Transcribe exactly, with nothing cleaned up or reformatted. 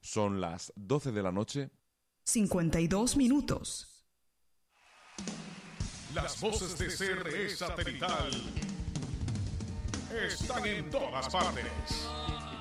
Son las doce de la noche. cincuenta y dos minutos. Las voces de C R E Satelital están en todas partes.